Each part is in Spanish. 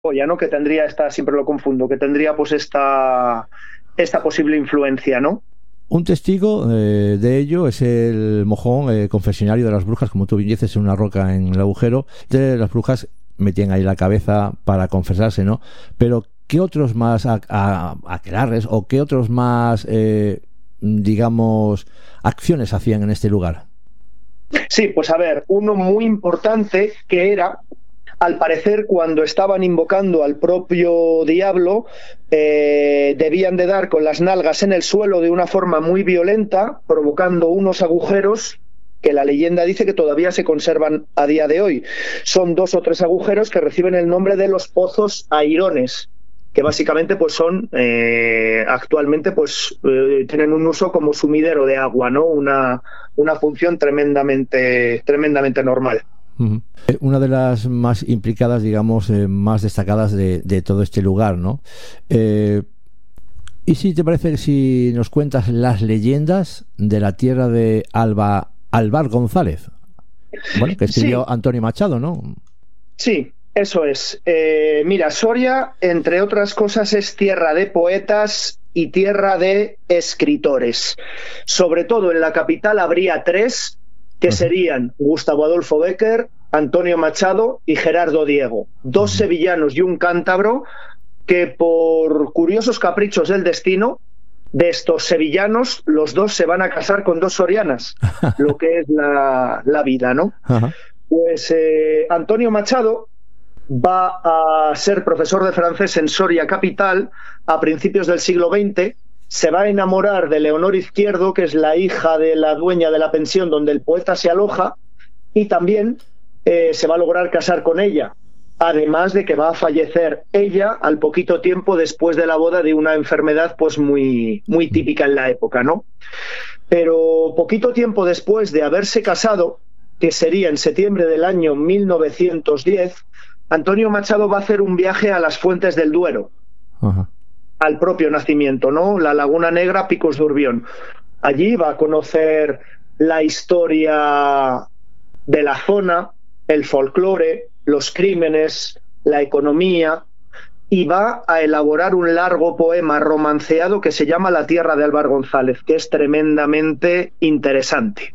Goya, ¿no? Que tendría siempre lo confundo, que tendría pues esta posible influencia, ¿no? Un testigo de ello es el mojón confesionario de las brujas, como tú bien dices, en una roca en el agujero. De las brujas metían ahí la cabeza para confesarse, ¿no? Pero ¿qué otros más aquelarres o qué otros más, digamos, acciones hacían en este lugar? Sí, pues a ver, uno muy importante que era, al parecer, cuando estaban invocando al propio diablo, debían de dar con las nalgas en el suelo de una forma muy violenta, provocando unos agujeros que la leyenda dice que todavía se conservan a día de hoy. Son 2 o 3 agujeros que reciben el nombre de los pozos airones, que básicamente pues son actualmente pues tienen un uso como sumidero de agua, ¿no? Una función tremendamente normal. Una de las más implicadas, digamos, más destacadas de todo este lugar, ¿no? ¿Y si te parece que si nos cuentas las leyendas de la tierra de Álvar González? Bueno, que escribió sí. Antonio Machado, ¿no? Sí, eso es. Mira, Soria, entre otras cosas, es tierra de poetas y tierra de escritores. Sobre todo en la capital habría 3, que serían Gustavo Adolfo Bécquer, Antonio Machado y Gerardo Diego, 2 sevillanos y un cántabro que, por curiosos caprichos del destino, de estos sevillanos, los 2 se van a casar con 2 sorianas, lo que es la vida, ¿no? Ajá. Pues Antonio Machado va a ser profesor de francés en Soria capital a principios del siglo XX. Se va a enamorar de Leonor Izquierdo, que es la hija de la dueña de la pensión donde el poeta se aloja, y también se va a lograr casar con ella, además de que va a fallecer ella al poquito tiempo después de la boda de una enfermedad pues muy típica en la época, ¿no? Pero poquito tiempo después de haberse casado, que sería en septiembre del año 1910, Antonio Machado va a hacer un viaje a las Fuentes del Duero. Ajá. Al propio nacimiento, ¿no? La Laguna Negra, Picos de Urbión. Allí va a conocer la historia de la zona, el folclore, los crímenes, la economía, y va a elaborar un largo poema romanceado que se llama La tierra de Álvar González, que es tremendamente interesante.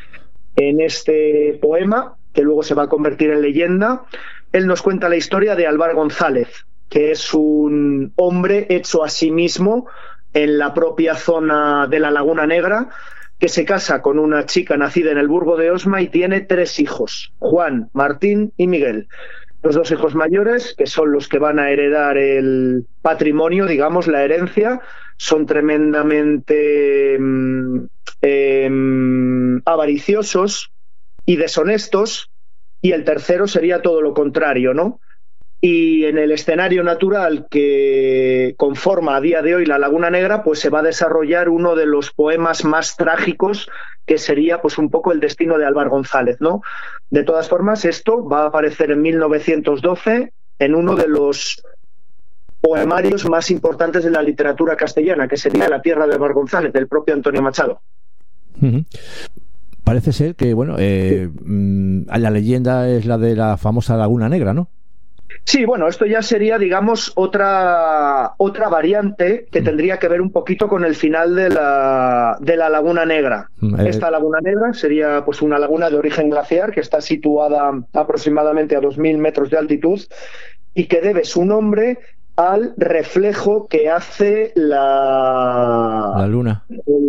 En este poema, que luego se va a convertir en leyenda, él nos cuenta la historia de Álvar González, que es un hombre hecho a sí mismo en la propia zona de la Laguna Negra, que se casa con una chica nacida en el Burgo de Osma y tiene 3 hijos, Juan, Martín y Miguel. Los 2 hijos mayores, que son los que van a heredar el patrimonio, digamos, la herencia, son tremendamente avariciosos y deshonestos, y el tercero sería todo lo contrario, ¿no? Y en el escenario natural que conforma a día de hoy la Laguna Negra, pues se va a desarrollar uno de los poemas más trágicos, que sería pues un poco el destino de Álvar González, ¿no? De todas formas, esto va a aparecer en 1912 en uno de los poemarios más importantes de la literatura castellana, que sería La tierra de Álvar González, del propio Antonio Machado. Parece ser que, bueno, la leyenda es la de la famosa Laguna Negra, ¿no? Sí, bueno, esto ya sería, digamos, otra variante que tendría que ver un poquito con el final de la Laguna Negra. Esta Laguna Negra sería pues una laguna de origen glaciar que está situada aproximadamente a 2.000 metros de altitud y que debe su nombre al reflejo que hace la luna.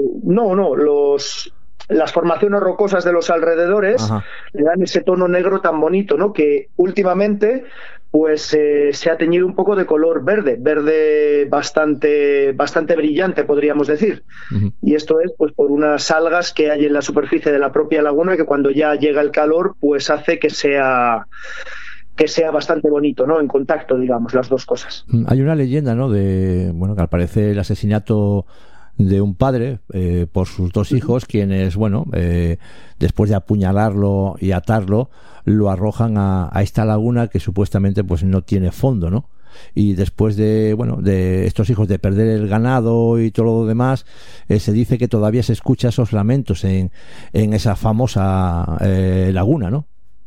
Las formaciones rocosas de los alrededores. Ajá. Le dan ese tono negro tan bonito, ¿no? Que últimamente pues se ha teñido un poco de color verde bastante brillante, podríamos decir. Uh-huh. Y esto es pues por unas algas que hay en la superficie de la propia laguna, que cuando ya llega el calor pues hace que sea bastante bonito, ¿no? En contacto, digamos, las dos cosas. Hay una leyenda, ¿no? De, bueno, que al parecer el asesinato de un padre por sus 2 hijos, quienes, bueno, después de apuñalarlo y atarlo, lo arrojan a esta laguna que supuestamente pues no tiene fondo, ¿no? Y después de, bueno, de estos hijos de perder el ganado y todo lo demás, se dice que todavía se escucha esos lamentos en esa famosa laguna, ¿no?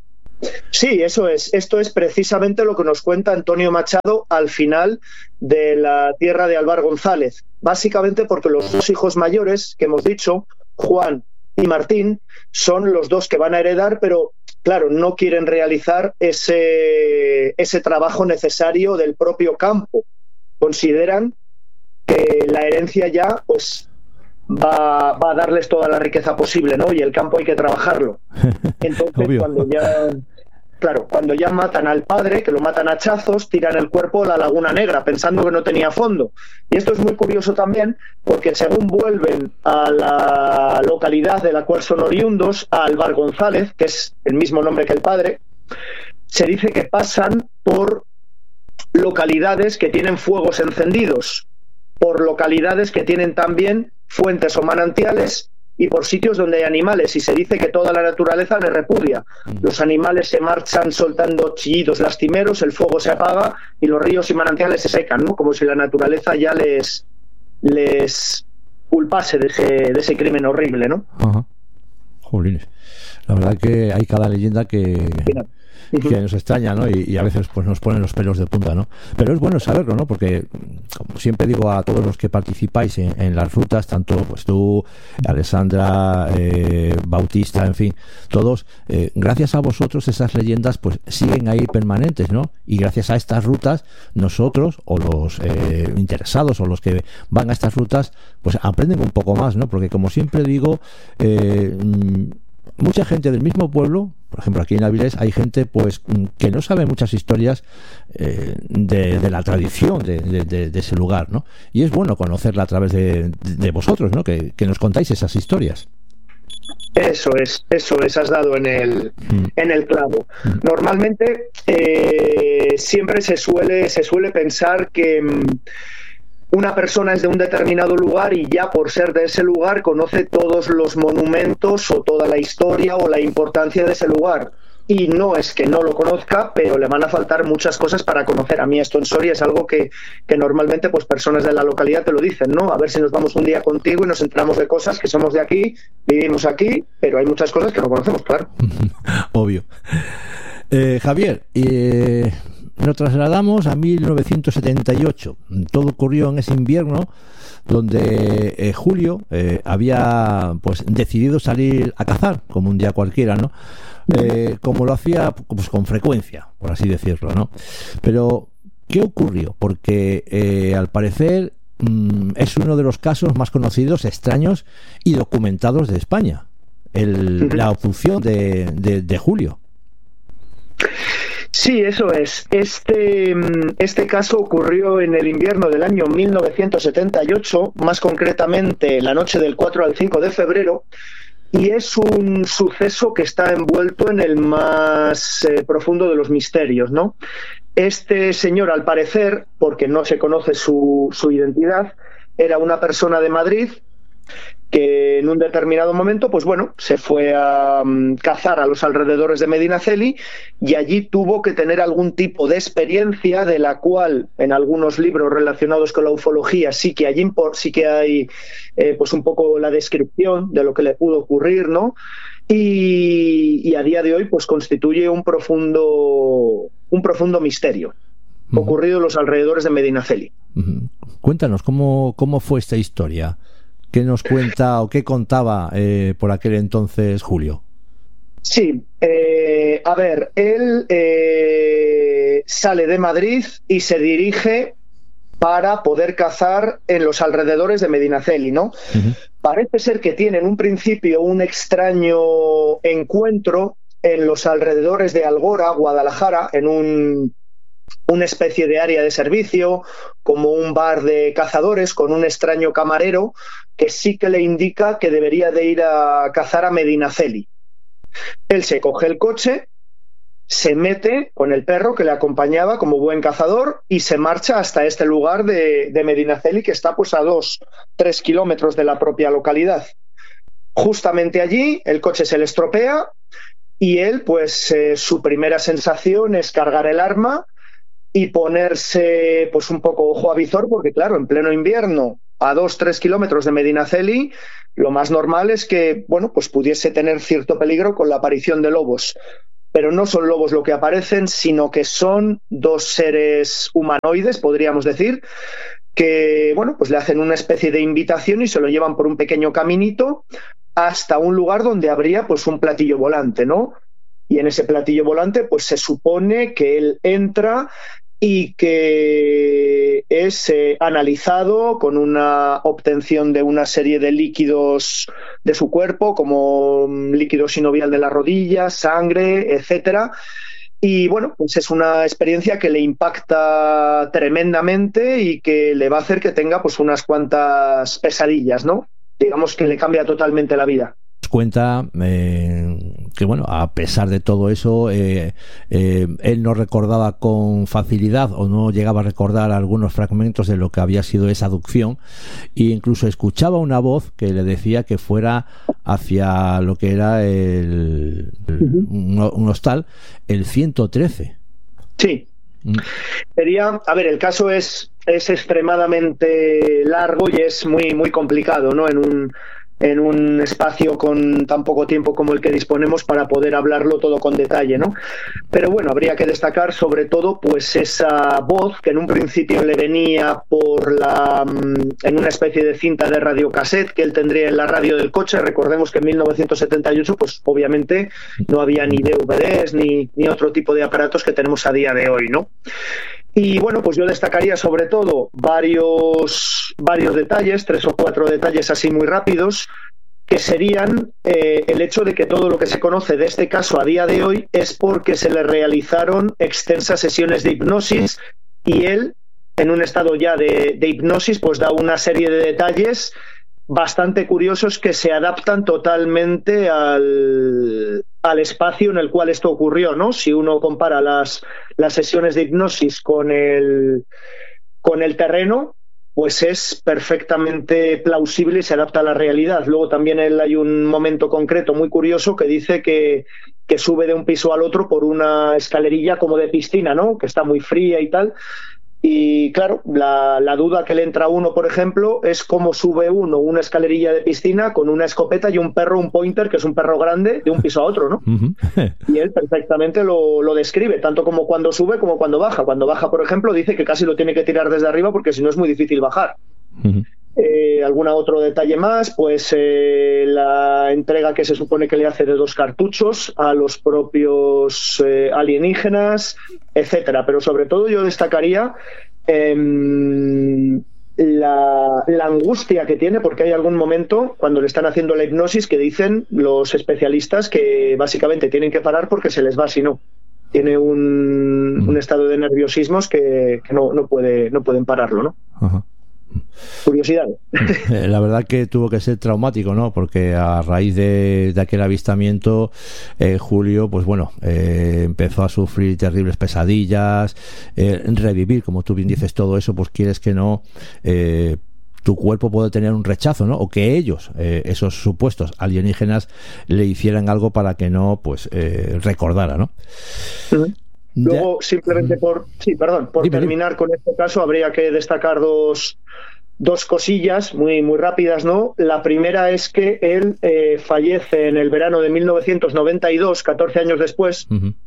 Sí, eso es. Esto es precisamente lo que nos cuenta Antonio Machado al final de La tierra de Álvar González. Básicamente porque los dos hijos mayores que hemos dicho, Juan y Martín, son los dos que van a heredar, pero claro, no quieren realizar ese trabajo necesario del propio campo. Consideran que la herencia ya pues va a darles toda la riqueza posible, ¿no? Y el campo hay que trabajarlo. Entonces, cuando ya matan al padre, que lo matan a hachazos, tiran el cuerpo a la Laguna Negra, pensando que no tenía fondo. Y esto es muy curioso también, porque según vuelven a la localidad de la cual son oriundos, a Álvar González, que es el mismo nombre que el padre, se dice que pasan por localidades que tienen fuegos encendidos, por localidades que tienen también fuentes o manantiales, y por sitios donde hay animales, y se dice que toda la naturaleza les repudia. Los animales se marchan soltando chillidos lastimeros, el fuego se apaga y los ríos y manantiales se secan, ¿no? Como si la naturaleza ya les culpase de ese crimen horrible, ¿no? Ajá. Jolines. La verdad que hay cada leyenda que nos extraña, ¿no? Y a veces pues nos ponen los pelos de punta, ¿no? Pero es bueno saberlo, ¿no? Porque, como siempre digo a todos los que participáis en las rutas, tanto pues tú, Alessandra, Bautista, en fin, todos, gracias a vosotros esas leyendas pues siguen ahí permanentes, ¿no? Y gracias a estas rutas, nosotros, o los interesados, o los que van a estas rutas, pues aprenden un poco más, ¿no? Porque, como siempre digo, mucha gente del mismo pueblo, por ejemplo aquí en Avilés, hay gente pues que no sabe muchas historias de la tradición de ese lugar, ¿no? Y es bueno conocerla a través de vosotros, ¿no? Que nos contáis esas historias. Eso es, has dado en el clavo. Normalmente siempre se suele pensar que una persona es de un determinado lugar y ya por ser de ese lugar conoce todos los monumentos o toda la historia o la importancia de ese lugar. Y no es que no lo conozca, pero le van a faltar muchas cosas para conocer. A mí esto en Soria es algo que normalmente pues personas de la localidad te lo dicen, ¿no? A ver si nos vamos un día contigo y nos enteramos de cosas que somos de aquí, vivimos aquí, pero hay muchas cosas que no conocemos, claro. Obvio. Javier, nos trasladamos a 1978. Todo ocurrió en ese invierno donde Julio había pues decidido salir a cazar como un día cualquiera, ¿no? Como lo hacía pues con frecuencia, por así decirlo, ¿no? Pero ¿qué ocurrió? Porque al parecer es uno de los casos más conocidos, extraños y documentados de España, la abducción de Julio. Sí, eso es. Este caso ocurrió en el invierno del año 1978, más concretamente la noche del 4 al 5 de febrero, y es un suceso que está envuelto en el más profundo de los misterios, ¿no? Este señor, al parecer, porque no se conoce su identidad, era una persona de Madrid que en un determinado momento, pues bueno, se fue a cazar a los alrededores de Medinaceli y allí tuvo que tener algún tipo de experiencia de la cual en algunos libros relacionados con la ufología sí que hay pues un poco la descripción de lo que le pudo ocurrir, ¿no? Y a día de hoy pues constituye un profundo misterio ocurrido en los alrededores de Medinaceli. Cuéntanos, ¿cómo fue esta historia? ¿Qué nos cuenta o qué contaba por aquel entonces Julio? Sí, a ver, él sale de Madrid y se dirige para poder cazar en los alrededores de Medinaceli, ¿no? Parece ser que tiene en un principio un extraño encuentro en los alrededores de Algora, Guadalajara, en una especie de área de servicio, como un bar de cazadores con un extraño camarero que sí que le indica que debería de ir a cazar a Medinaceli. Él se coge el coche, se mete con el perro que le acompañaba como buen cazador y se marcha hasta este lugar de Medinaceli, que está pues a 2-3 kilómetros de la propia localidad. Justamente allí el coche se le estropea y él pues su primera sensación es cargar el arma y ponerse pues un poco ojo a visor, porque claro, en pleno invierno, a 2-3 kilómetros de Medinaceli, lo más normal es que, bueno, pues pudiese tener cierto peligro con la aparición de lobos. pero no son lobos lo que aparecen, sino que son dos seres humanoides, podríamos decir, que, bueno, pues le hacen una especie de invitación y se lo llevan por un pequeño caminito hasta un lugar donde habría pues un platillo volante, ¿no? Y en ese platillo volante pues se supone que él entra y que es analizado con una obtención de una serie de líquidos de su cuerpo, como líquido sinovial de las rodillas, sangre, etcétera. Y bueno, pues es una experiencia que le impacta tremendamente y que le va a hacer que tenga pues unas cuantas pesadillas, ¿no? Digamos que le cambia totalmente la vida. Cuenta que, bueno, a pesar de todo eso, él no recordaba con facilidad o no llegaba a recordar algunos fragmentos de lo que había sido esa abducción, e incluso escuchaba una voz que le decía que fuera hacia lo que era un hostal, el 113. Sí. Sería, a ver, el caso es extremadamente largo y es muy, muy complicado, ¿no? En un espacio con tan poco tiempo como el que disponemos para poder hablarlo todo con detalle, ¿no? Pero bueno, habría que destacar sobre todo pues esa voz que en un principio le venía en una especie de cinta de radiocassette que él tendría en la radio del coche. Recordemos que en 1978 pues obviamente no había ni DVDs ni otro tipo de aparatos que tenemos a día de hoy, ¿no? Y bueno, pues yo destacaría sobre todo varios detalles, 3 o 4 detalles así muy rápidos, que serían el hecho de que todo lo que se conoce de este caso a día de hoy es porque se le realizaron extensas sesiones de hipnosis y él, en un estado ya de hipnosis, pues da una serie de detalles bastante curiosos que se adaptan totalmente al espacio en el cual esto ocurrió, ¿no? Si uno compara las sesiones de hipnosis con el terreno, pues es perfectamente plausible y se adapta a la realidad. Luego también hay un momento concreto muy curioso que dice que sube de un piso al otro por una escalerilla como de piscina, ¿no? Que está muy fría y tal. Y claro, la duda que le entra a uno, por ejemplo, es cómo sube uno una escalerilla de piscina con una escopeta y un perro, un pointer, que es un perro grande, de un piso a otro, ¿no? Y él perfectamente lo describe, tanto como cuando sube como cuando baja. Cuando baja, por ejemplo, dice que casi lo tiene que tirar desde arriba porque si no es muy difícil bajar. ¿Algún otro detalle más? Pues la entrega que se supone que le hace de 2 cartuchos a los propios alienígenas, etcétera. Pero sobre todo yo destacaría la angustia que tiene, porque hay algún momento cuando le están haciendo la hipnosis que dicen los especialistas que básicamente tienen que parar porque se les va si no. Tiene un estado de nerviosismos que no pueden pararlo, ¿no? Ajá. Curiosidad. La verdad que tuvo que ser traumático, ¿no? Porque a raíz de aquel avistamiento, Julio, pues bueno, empezó a sufrir terribles pesadillas, revivir, como tú bien dices, todo eso, pues quieres que no, tu cuerpo puede tener un rechazo, ¿no? O que ellos, esos supuestos alienígenas, le hicieran algo para que no, pues, recordara, ¿no? Luego, simplemente por terminar con este caso, habría que destacar dos cosillas muy, muy rápidas, ¿no? La primera es que él fallece en el verano de 1992, 14 años después,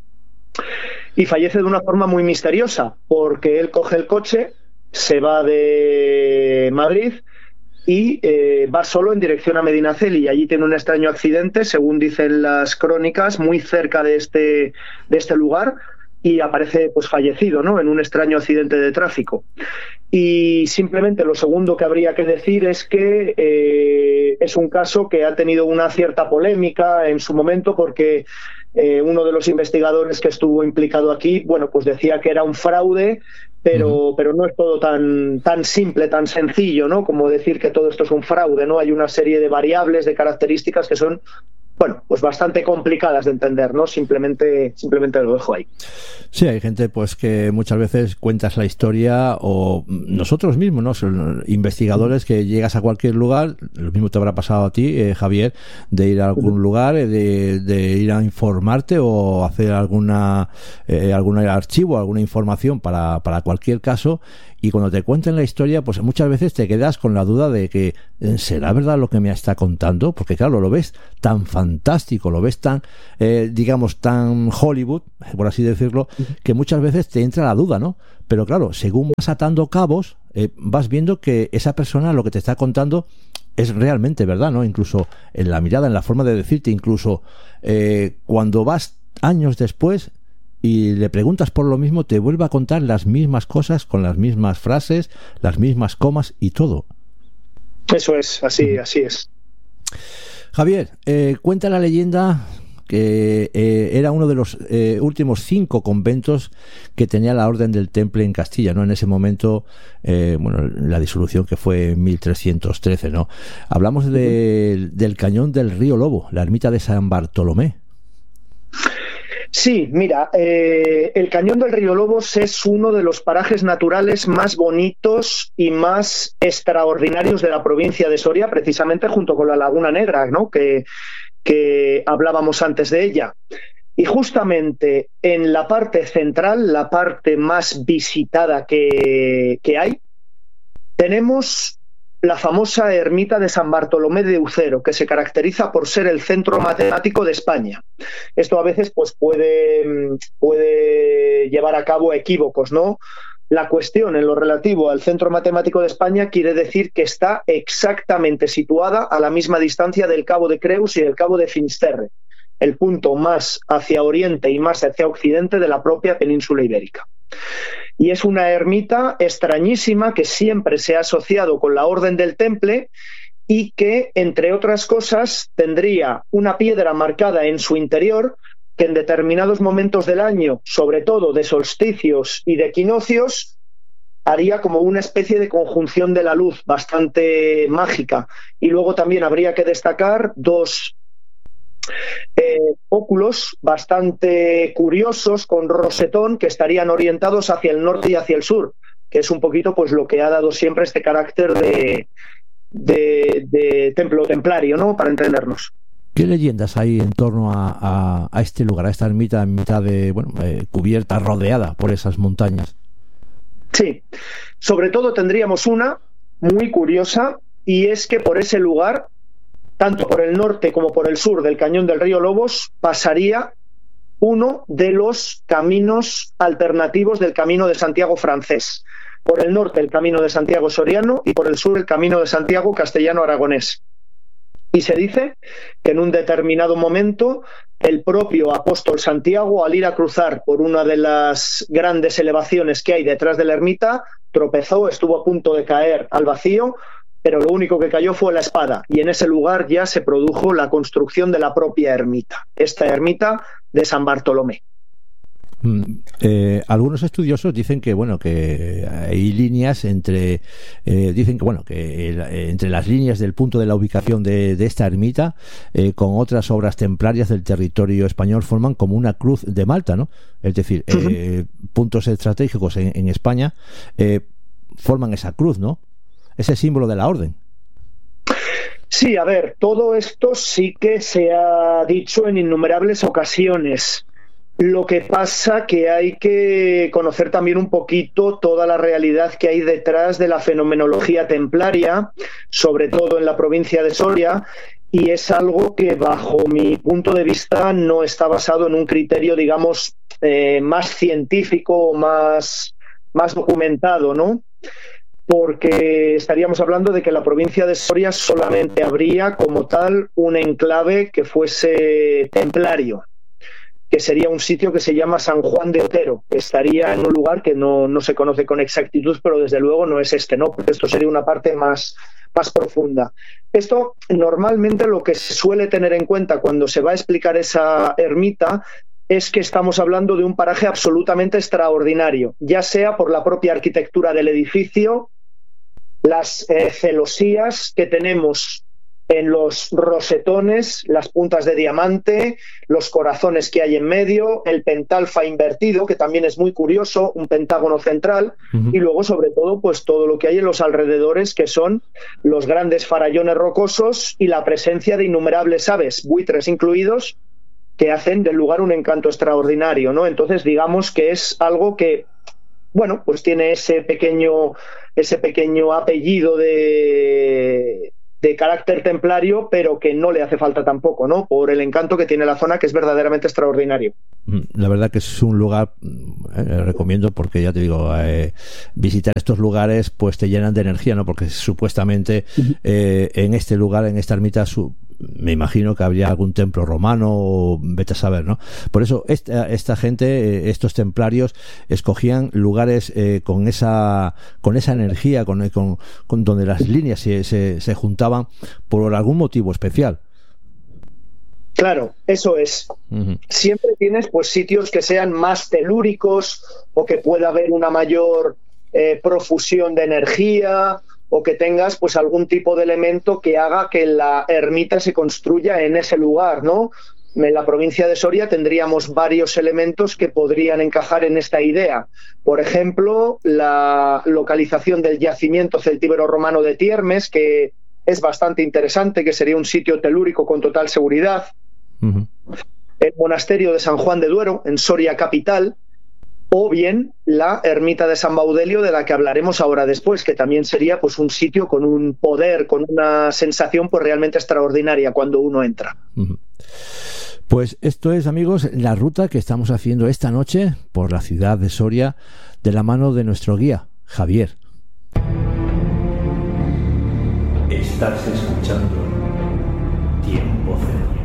y fallece de una forma muy misteriosa, porque él coge el coche, se va de Madrid y va solo en dirección a Medinaceli, y allí tiene un extraño accidente, según dicen las crónicas, muy cerca de este lugar, y aparece pues fallecido, ¿no? En un extraño accidente de tráfico. Y simplemente lo segundo que habría que decir es que es un caso que ha tenido una cierta polémica en su momento, porque uno de los investigadores que estuvo implicado aquí, bueno, pues decía que era un fraude, pero no es todo tan simple, tan sencillo, ¿no? Como decir que todo esto es un fraude, ¿no? Hay una serie de variables, de características que son, bueno, pues bastante complicadas de entender, ¿no? Simplemente lo dejo ahí. Sí, hay gente pues que muchas veces cuentas la historia, o nosotros mismos, ¿no? Son investigadores que llegas a cualquier lugar, lo mismo te habrá pasado a ti, Javier, de ir a algún lugar, de ir a informarte o hacer algún archivo, alguna información para cualquier caso. Y cuando te cuenten la historia, pues muchas veces te quedas con la duda de que ¿será verdad lo que me está contando? Porque claro, lo ves tan fantástico fantástico, lo ves tan, digamos, tan Hollywood, por así decirlo, que muchas veces te entra la duda, ¿no? Pero claro, según vas atando cabos, vas viendo que esa persona lo que te está contando es realmente verdad, ¿no? Incluso en la mirada, en la forma de decirte, incluso cuando vas años después y le preguntas por lo mismo, te vuelve a contar las mismas cosas, con las mismas frases, las mismas comas y todo. Eso es, así es. Javier, cuenta la leyenda que era uno de los últimos 5 conventos que tenía la Orden del Temple en Castilla, ¿no? En ese momento, la disolución que fue en 1313, ¿no? Hablamos del Cañón del Río Lobo, la ermita de San Bartolomé. Sí, mira, el Cañón del Río Lobos es uno de los parajes naturales más bonitos y más extraordinarios de la provincia de Soria, precisamente junto con la Laguna Negra, ¿no? que hablábamos antes de ella. Y justamente en la parte central, la parte más visitada que hay, tenemos la famosa ermita de San Bartolomé de Ucero, que se caracteriza por ser el centro matemático de España. Esto a veces pues, puede llevar a cabo equívocos, ¿no? La cuestión en lo relativo al centro matemático de España quiere decir que está exactamente situada a la misma distancia del Cabo de Creus y del Cabo de Finisterre, el punto más hacia oriente y más hacia occidente de la propia península ibérica. Y es una ermita extrañísima que siempre se ha asociado con la Orden del Temple y que, entre otras cosas, tendría una piedra marcada en su interior que en determinados momentos del año, sobre todo de solsticios y de equinoccios, haría como una especie de conjunción de la luz bastante mágica. Y luego también habría que destacar 2 óculos bastante curiosos con rosetón que estarían orientados hacia el norte y hacia el sur, que es un poquito pues lo que ha dado siempre este carácter de templo templario, ¿no? Para entendernos. ¿Qué leyendas hay en torno a este lugar, a esta ermita en mitad de, cubierta, rodeada por esas montañas? Sí, sobre todo tendríamos una muy curiosa, y es que por ese lugar, tanto por el norte como por el sur del Cañón del Río Lobos, pasaría uno de los caminos alternativos del Camino de Santiago francés. Por el norte el Camino de Santiago soriano y por el sur el Camino de Santiago castellano-aragonés. Y se dice que en un determinado momento el propio apóstol Santiago, al ir a cruzar por una de las grandes elevaciones que hay detrás de la ermita, tropezó, estuvo a punto de caer al vacío, pero lo único que cayó fue la espada, y en ese lugar ya se produjo la construcción de la propia ermita, esta ermita de San Bartolomé. Algunos estudiosos dicen que que hay líneas entre entre las líneas del punto de la ubicación de esta ermita con otras obras templarias del territorio español forman como una cruz de Malta, ¿no? Es decir, puntos estratégicos en España forman esa cruz, ¿no? Ese símbolo de la orden. Sí, a ver, todo esto sí que se ha dicho en innumerables ocasiones. Lo que pasa que hay que conocer también un poquito toda la realidad que hay detrás de la fenomenología templaria, sobre todo en la provincia de Soria, y es algo que bajo mi punto de vista no está basado en un criterio, digamos, más científico, más documentado, ¿no? Porque estaríamos hablando de que la provincia de Soria solamente habría como tal un enclave que fuese templario, que sería un sitio que se llama San Juan de Otero, que estaría en un lugar que no se conoce con exactitud, pero desde luego no es este, ¿no? Porque esto sería una parte más profunda. Esto normalmente lo que se suele tener en cuenta cuando se va a explicar esa ermita es que estamos hablando de un paraje absolutamente extraordinario, ya sea por la propia arquitectura del edificio, las celosías que tenemos en los rosetones, las puntas de diamante, los corazones que hay en medio, el pentalfa invertido, que también es muy curioso, un pentágono central, y luego sobre todo pues todo lo que hay en los alrededores, que son los grandes farallones rocosos y la presencia de innumerables aves, buitres incluidos, que hacen del lugar un encanto extraordinario, ¿no? Entonces digamos que es algo que, bueno, pues tiene ese pequeño apellido de de carácter templario, pero que no le hace falta tampoco, ¿no? Por el encanto que tiene la zona, que es verdaderamente extraordinario. La verdad que es un lugar, recomiendo, porque ya te digo, visitar estos lugares pues te llenan de energía, ¿no? Porque supuestamente en este lugar, en esta ermita, me imagino que habría algún templo romano, o vete a saber, ¿no? Por eso esta gente, estos templarios, escogían lugares con esa energía, con donde las líneas se juntaban por algún motivo especial. Claro, eso es. Siempre tienes pues sitios que sean más telúricos, o que pueda haber una mayor profusión de energía, o que tengas pues algún tipo de elemento que haga que la ermita se construya en ese lugar, ¿no? En la provincia de Soria tendríamos varios elementos que podrían encajar en esta idea. Por ejemplo, la localización del yacimiento celtíbero romano de Tiermes, que es bastante interesante, que sería un sitio telúrico con total seguridad. El monasterio de San Juan de Duero, en Soria capital, o bien la ermita de San Baudelio, de la que hablaremos ahora después, que también sería pues un sitio con un poder, con una sensación pues realmente extraordinaria cuando uno entra. Pues esto es, amigos, la ruta que estamos haciendo esta noche por la ciudad de Soria, de la mano de nuestro guía, Javier. Estás escuchando Tiempo Cero.